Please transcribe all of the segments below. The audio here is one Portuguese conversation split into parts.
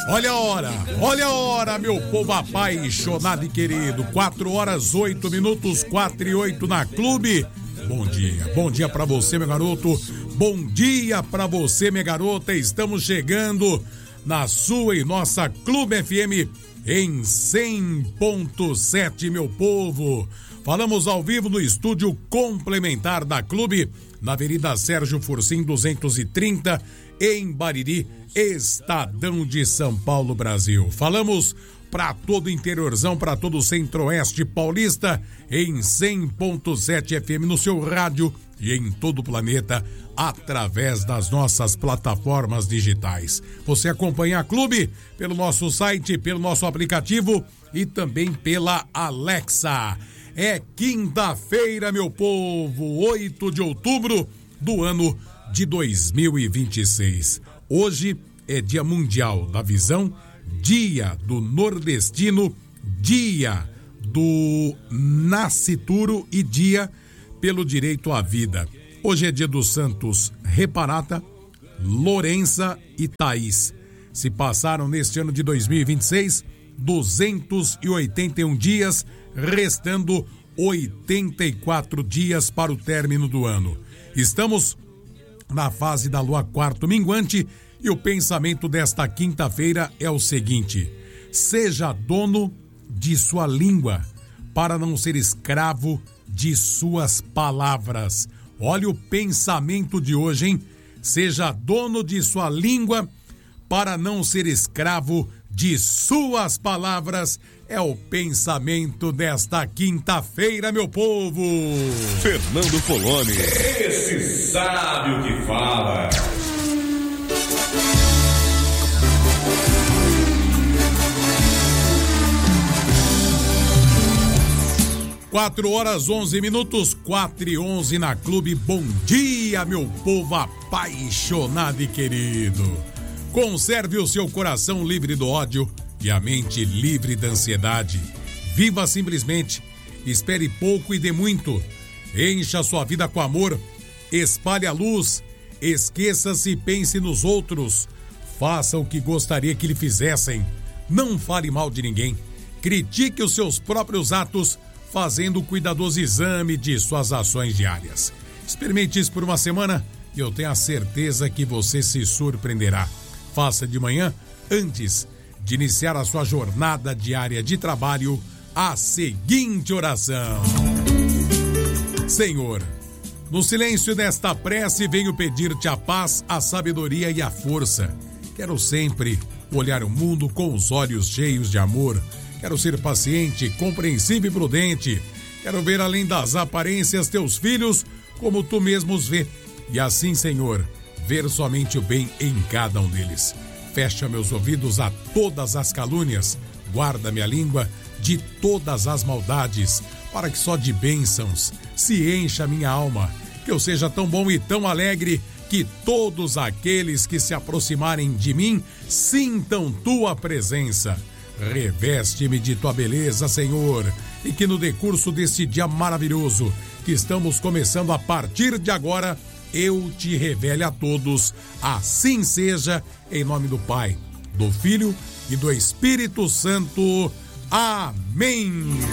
Olha a hora, meu povo apaixonado e querido. 4h08, 4:08 na Clube. Bom dia pra você, meu garoto. Bom dia pra você, minha garota. Estamos chegando na sua e nossa Clube FM em 100.7, meu povo. Falamos ao vivo no estúdio complementar da Clube, na Avenida Sérgio Fursim 230, em Bariri, Estadão de São Paulo, Brasil. Falamos para todo o interiorzão, para todo o centro-oeste paulista, em 100.7 FM no seu rádio e em todo o planeta, através das nossas plataformas digitais. Você acompanha a Clube pelo nosso site, pelo nosso aplicativo e também pela Alexa. É quinta-feira, meu povo, 8 de outubro do ano de 2026. Hoje é Dia Mundial da Visão, Dia do Nordestino, Dia do Nascituro e Dia pelo Direito à Vida. Hoje é dia dos santos Reparata, Lourença e Thaís. Se passaram neste ano de 2026 281 dias, restando 84 dias para o término do ano. Estamos na fase da lua quarto minguante e o pensamento desta quinta-feira é o seguinte: seja dono de sua língua para não ser escravo de suas palavras. Olha o pensamento de hoje, hein? Seja dono de sua língua para não ser escravo de suas palavras. É o pensamento desta quinta-feira, meu povo. Fernando Poloni. Esse sabe o que fala. Quatro horas 11 minutos, 4:11 na Clube. Bom dia, meu povo apaixonado e querido. Conserve o seu coração livre do ódio e a mente livre da ansiedade. Viva simplesmente, espere pouco e dê muito. Encha sua vida com amor, espalhe a luz, esqueça-se e pense nos outros. Faça o que gostaria que lhe fizessem. Não fale mal de ninguém. Critique os seus próprios atos, fazendo o cuidadoso exame de suas ações diárias. Experimente isso por uma semana e eu tenho a certeza que você se surpreenderá. Faça de manhã, antes de iniciar a sua jornada diária de trabalho, a seguinte oração: Senhor, no silêncio desta prece venho pedir-te a paz, a sabedoria e a força. Quero sempre olhar o mundo com os olhos cheios de amor. Quero ser paciente, compreensivo e prudente. Quero ver além das aparências teus filhos como tu mesmo os vê. E assim, Senhor, ver somente o bem em cada um deles. Fecha meus ouvidos a todas as calúnias. Guarda minha língua de todas as maldades, para que só de bênçãos se encha minha alma. Que eu seja tão bom e tão alegre que todos aqueles que se aproximarem de mim sintam tua presença. Reveste-me de tua beleza, Senhor, e que no decurso deste dia maravilhoso que estamos começando a partir de agora, eu te revele a todos. Assim seja, em nome do Pai, do Filho e do Espírito Santo. Amém.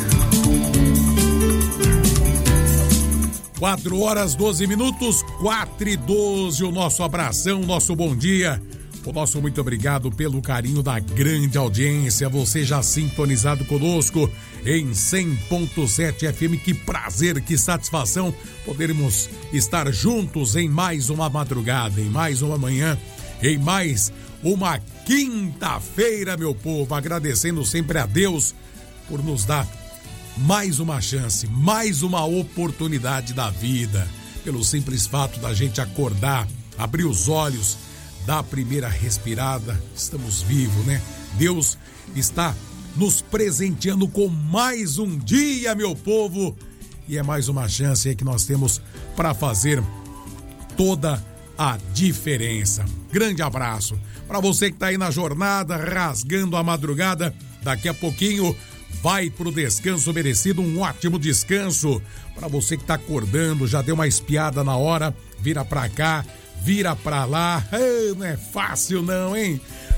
4:12, 4:12, o nosso abração, o nosso bom dia. O nosso muito obrigado pelo carinho da grande audiência, você já sintonizado conosco em 100.7 FM. Que prazer, que satisfação podermos estar juntos em mais uma madrugada, em mais uma manhã, em mais uma quinta-feira, meu povo, agradecendo sempre a Deus por nos dar mais uma chance, mais uma oportunidade da vida, pelo simples fato da gente acordar, abrir os olhos, dar a primeira respirada. Estamos vivos, né? Deus está nos presenteando com mais um dia, meu povo, e é mais uma chance aí que nós temos para fazer toda a diferença. Grande abraço para você que está aí na jornada, rasgando a madrugada. Daqui a pouquinho vai pro descanso merecido, um ótimo descanso. Para você que está acordando, já deu uma espiada na hora, vira para cá, vira pra lá. Não é fácil não, hein?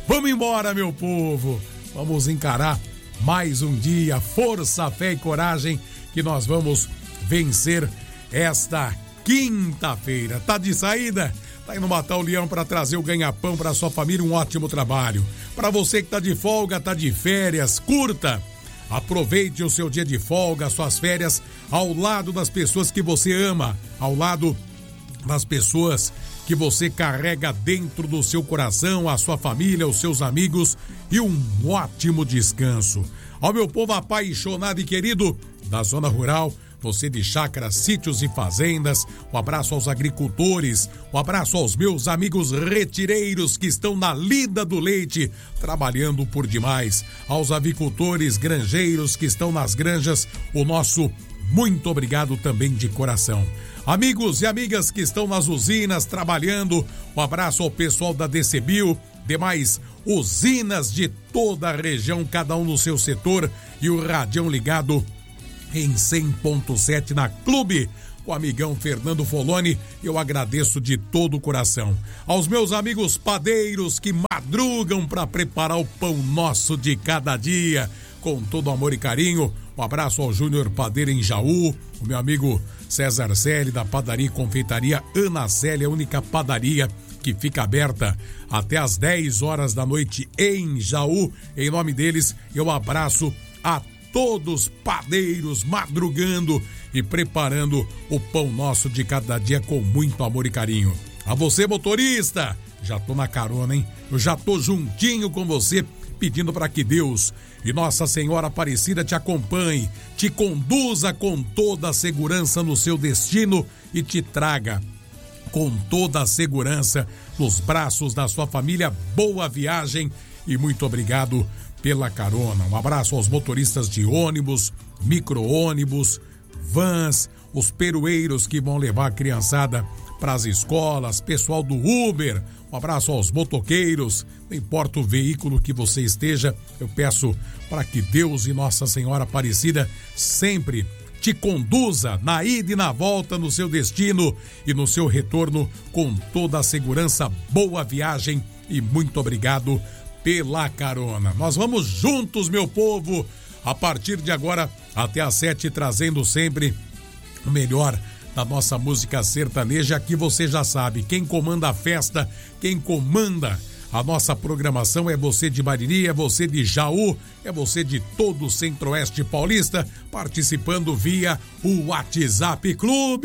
Vamos embora, meu povo. Vamos encarar mais um dia. Força, fé e coragem que nós vamos vencer esta quinta-feira. Tá de saída? Tá indo matar o leão para trazer o ganha-pão para sua família. Um ótimo trabalho. Para você que tá de folga, tá de férias, curta. Aproveite o seu dia de folga, suas férias, ao lado das pessoas que você ama, ao lado das pessoas que você carrega dentro do seu coração, a sua família, os seus amigos, e um ótimo descanso. Ao meu povo apaixonado e querido da zona rural, você de chácaras, sítios e fazendas, um abraço aos agricultores, um abraço aos meus amigos retireiros que estão na lida do leite, trabalhando por demais, aos avicultores, granjeiros que estão nas granjas, o nosso muito obrigado também de coração. Amigos e amigas que estão nas usinas trabalhando, um abraço ao pessoal da DCBio, demais usinas de toda a região, cada um no seu setor, e o radião ligado em 100.7 na Clube, o amigão Fernando Foloni, eu agradeço de todo o coração. Aos meus amigos padeiros que madrugam para preparar o pão nosso de cada dia, com todo amor e carinho, um abraço ao Júnior Padeiro em Jaú, o meu amigo César Celi da padaria e confeitaria Ana Célia, a única padaria que fica aberta até às 10 horas da noite em Jaú. Em nome deles, eu abraço a todos padeiros madrugando e preparando o pão nosso de cada dia com muito amor e carinho. A você, motorista, já tô na carona, hein? Eu já tô juntinho com você, pedindo para que Deus e Nossa Senhora Aparecida te acompanhe, te conduza com toda a segurança no seu destino e te traga com toda a segurança nos braços da sua família. Boa viagem e muito obrigado pela carona. Um abraço aos motoristas de ônibus, micro-ônibus, vans, os perueiros que vão levar a criançada para as escolas, pessoal do Uber. Um abraço aos motoqueiros, não importa o veículo que você esteja, eu peço para que Deus e Nossa Senhora Aparecida sempre te conduza na ida e na volta no seu destino e no seu retorno com toda a segurança. Boa viagem e muito obrigado pela carona. Nós vamos juntos, meu povo, a partir de agora até às 7, trazendo sempre o melhor da nossa música sertaneja. Aqui você já sabe, quem comanda a festa, quem comanda a nossa programação é você de Bariri, é você de Jaú, é você de todo o Centro-Oeste Paulista, participando via o WhatsApp Clube.